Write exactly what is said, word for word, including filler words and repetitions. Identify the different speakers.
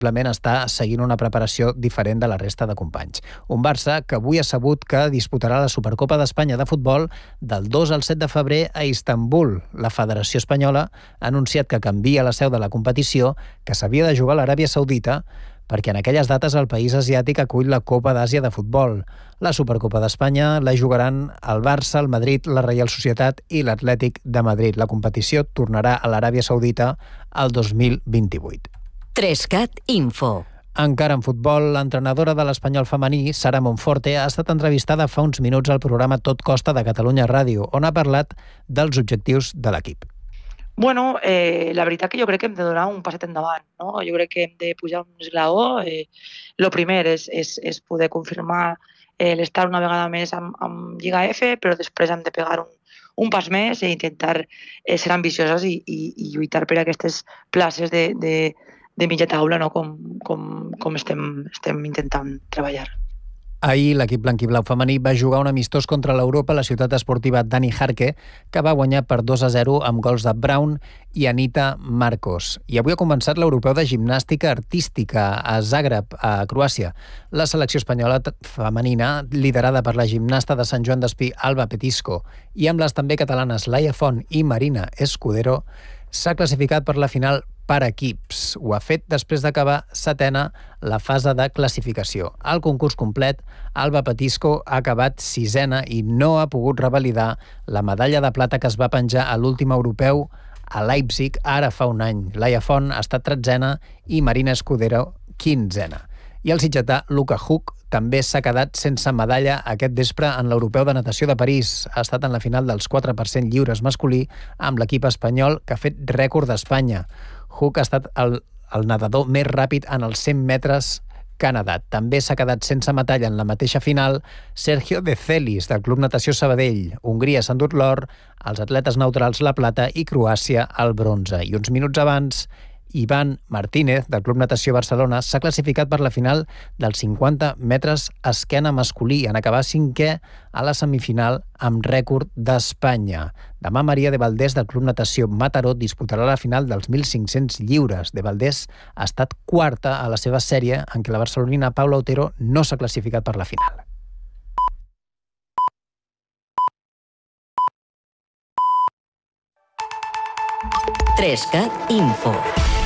Speaker 1: Simplement està seguint una preparació diferent de la resta de companys. Un Barça que avui ha sabut que disputarà la Supercopa d'Espanya de futbol del dos al set de febrer a Istanbul. La Federació Espanyola ha anunciat que canvia la seu de la competició, que s'havia de jugar a l'Aràbia Saudita, perquè en aquelles dates el país asiàtic acull la Copa d'Àsia de futbol. La Supercopa d'Espanya la jugaran el Barça, el Madrid, la Reial Societat i l'Atlètic de Madrid. La competició tornarà a l'Aràbia Saudita el dos mil vint-i-vuit.
Speaker 2: Trescat Info.
Speaker 1: Encara en futbol, l'entrenadora de l'Espanyol femení, Sara Monforte, ha estat entrevistada fa uns minuts al programa Tot Costa de Catalunya Ràdio, on ha parlat dels objectius de l'equip.
Speaker 3: Bueno, eh, la veritat que jo crec que hem de donar un passet endavant, no? Jo crec que hem de pujar un esglaó. Eh, lo primer és, és, és poder confirmar eh, l'estar una vegada més amb, amb Lliga F, però després hem de pegar un, un pas més i intentar eh, ser ambicioses i, i, i lluitar per aquestes places de, de, de mitja taula, no? com, com, com estem, estem intentant treballar.
Speaker 1: Ahir l'equip blanquiblau femení va jugar un amistós contra l'Europa a la ciutat esportiva Dani Jarque, que va guanyar per dos a zero amb gols de Brown i Anita Marcos. I avui ha començat l'Europeu de Gimnàstica Artística a Zagreb, a Croàcia. La selecció espanyola femenina, liderada per la gimnasta de Sant Joan d'Espí, Alba Petisco, i amb les també catalanes Laia Font i Marina Escudero, s'ha classificat per la final per equips. Ho ha fet després d'acabar setena la fase de classificació. Al concurs complet, Alba Petisco ha acabat sisena i no ha pogut revalidar la medalla de plata que es va penjar a l'últim europeu a Leipzig ara fa un any. Laia Font ha estat tretzena i Marina Escudero quinzena. I el sitgetà Luka Huk també s'ha quedat sense medalla aquest vespre en l'Europeu de Natació de París. Ha estat en la final dels quatre per cent lliures masculí amb l'equip espanyol, que ha fet rècord d'Espanya. Huk ha estat el, el nedador més ràpid en els cent metres que ha nedat. També s'ha quedat sense medalla en la mateixa final Sergio De Celis, del Club Natació Sabadell. Hongria s'ha endut l'or, els atletes neutrals la plata i Croàcia el bronze. I uns minuts abans, Ivan Martínez, del Club Natació Barcelona, s'ha classificat per la final dels cinquanta metres esquena masculí, en acabar cinquè a la semifinal amb rècord d'Espanya. Demà Maria de Valdés, del Club Natació Mataró, disputarà la final dels mil cinc-cents lliures. De Valdés ha estat quarta a la seva sèrie, en què la barcelonina Paula Otero no s'ha classificat per la final.
Speaker 2: Trescat Info.